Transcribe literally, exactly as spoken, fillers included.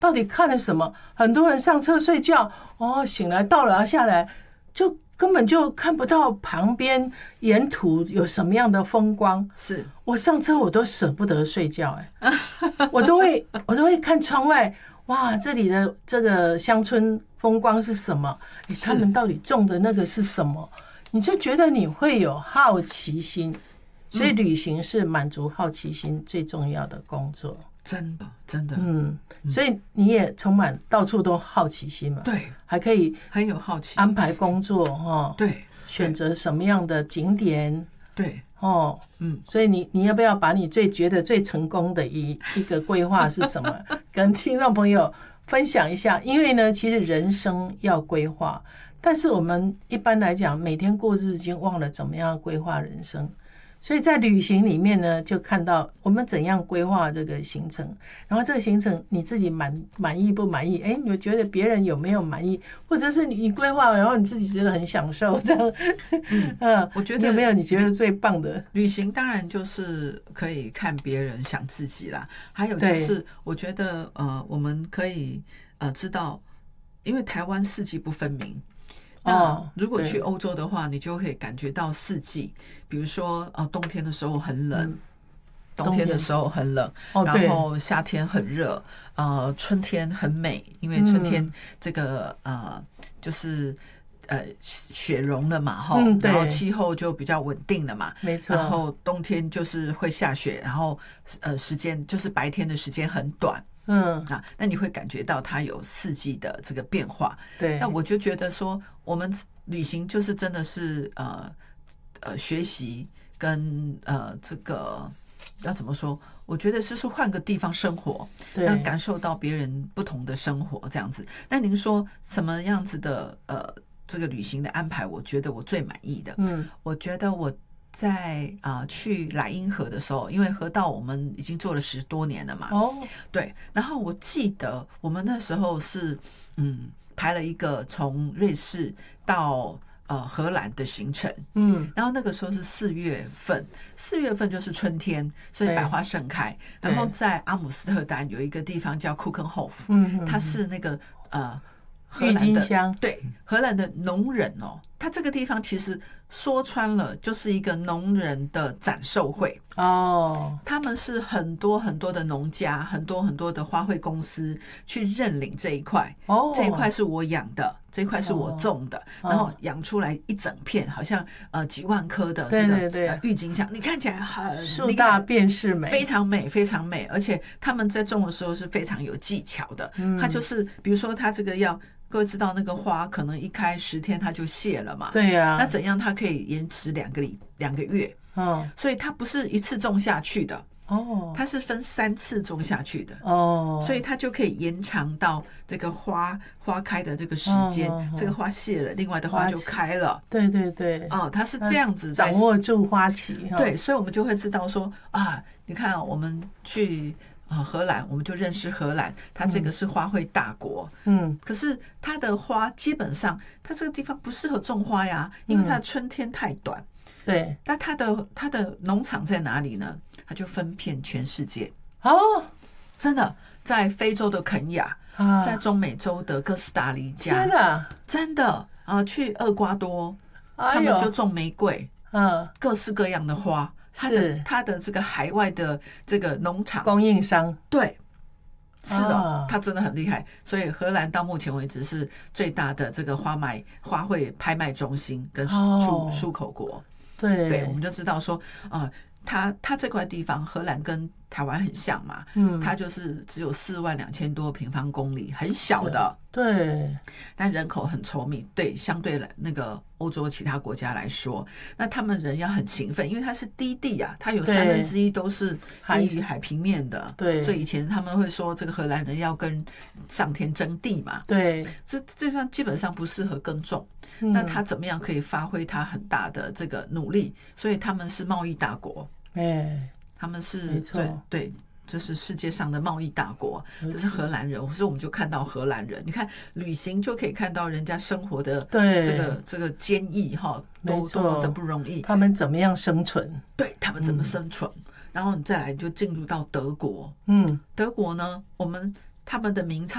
到底看了什么？很多人上车睡觉，哦，醒来到了下来，就根本就看不到旁边沿途有什么样的风光。 是我上车我都舍不得睡觉、欸，我都会我都会看窗外，哇，这里的这个乡村风光是什么？他们到底种的那个是什么？你就觉得你会有好奇心。所以旅行是满足好奇心最重要的工作， 真的真的， 嗯，所以你也充满到处都好奇心嘛， 对， 还可以很有好奇， 安排工作哈， 对， 选择什么样的景点， 对， 哦， 嗯， 所以你你要不要把你最觉得最成功的一一个规划是什么，跟听众朋友分享一下？因为呢，其实人生要规划，但是我们一般来讲，每天过日子已经忘了怎么样规划人生。所以在旅行里面呢，就看到我们怎样规划这个行程，然后这个行程你自己满满意不满意？哎，你觉得别人有没有满意？或者是你规划，然后你自己觉得很享受这样？ 嗯， 嗯， 我觉得有没有你觉得最棒的旅行？当然就是可以看别人想自己啦，还有就是我觉得呃，我们可以呃知道，因为台湾四季不分明。那如果去欧洲的话，你就可以感觉到四季，比如说呃冬天的时候很冷，嗯、冬天的时候很冷， 哦、 然后夏天很热，呃春天很美，因为春天这个、嗯、呃就是呃雪融了嘛哈、嗯，然后气候就比较稳定了嘛， 没错。 然后冬天就是会下雪，然后呃时间就是白天的时间很短。嗯啊，那你会感觉到它有四季的这个变化。 对， 那我就觉得说，我们旅行就是真的是呃呃学习跟呃这个要怎么说？我觉得是说换个地方生活，让感受到别人不同的生活这样子。那您说什么样子的呃这个旅行的安排？我觉得我最满意的，嗯，我觉得我。在啊、呃、去莱茵河的时候，因为河道我们已经做了十多年了嘛，哦，对，然后我记得我们那时候是嗯排了一个从瑞士到呃荷兰的行程，嗯，然后那个时候是四月份，四月份就是春天，所以百花盛开。然后在阿姆斯特丹有一个地方叫库肯霍夫，嗯，它是那个呃郁金香， 对，荷兰的农人哦。它这个地方其实说穿了就是一个农人的展售会哦，他们是很多很多的农家，很多很多的花卉公司去认领这一块哦，这一块是我养的，这一块是我种的，哦、然后养出来一整片，好像呃几万棵的这个对对对、呃、郁金香，你看起来很树大便是美， 非常美，非常美，而且他们在种的时候是非常有技巧的，嗯，它就是比如说它这个要。各位知道那个花可能一开十天它就谢了嘛？ 对呀、啊。 那怎样它可以延迟两个礼两个月？哦，所以它不是一次种下去的哦，它是分三次种下去的哦，所以它就可以延长到这个花花开的这个时间。哦哦、这个花谢了，另外的花就开了。 对对对， 哦，它是这样子掌握住花期。 对，所以我们就会知道说啊，你看、哦、我们去。呃，荷兰我们就认识荷兰，它这个是花卉大国，嗯，可是它的花基本上，它这个地方不适合种花呀，因为它的春天太短。嗯、 对， 那它的它的农场在哪里呢？它就分遍全世界哦， 真的，在非洲的肯亚，啊、在中美洲的哥斯达黎加， 天哪， 真的啊、呃，去厄瓜多， 哎、 他们就种玫瑰，嗯，各式各样的花。他的他的这个海外的这个农场供应商， 对，是的，啊、他真的很厉害。所以荷兰到目前为止是最大的这个花卖花卉拍卖中心跟出、哦、出口国。 对， 对，我们就知道说，呃，他他这块地方，荷兰跟台湾很像嘛，嗯，它就是只有四万两千多平方公里，很小的， 对，对但人口很稠密，对，相对那个欧洲其他国家来说，那他们人要很勤奋，因为它是低地啊，它有三分之一都是低于海平面的，对，所以以前他们会说这个荷兰人要跟上天争地嘛， 对， 这这地方基本上不适合耕种，嗯、那他怎么样可以发挥他很大的这个努力？所以他们是贸易大国，哎。他们是对对，这是世界上的贸易大国，这是荷兰人，所以我们就看到荷兰人。你看旅行就可以看到人家生活的这个这个坚毅哈，多多么的不容易。 他们怎么样生存？ 对他们怎么生存？嗯、然后你再来就进入到德国，嗯，德国呢，我们他们的名产。